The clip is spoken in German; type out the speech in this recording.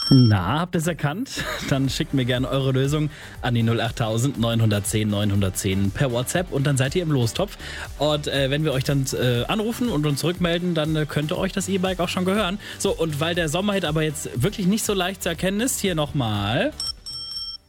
Na, habt ihr es erkannt? Dann schickt mir gerne eure Lösung an die 08000 910 910 per WhatsApp und dann seid ihr im Lostopf. Und wenn wir euch dann anrufen und uns zurückmelden, dann könnte euch das E-Bike auch schon gehören. So, und weil der Sommerhit aber jetzt wirklich nicht so leicht zu erkennen ist, hier nochmal.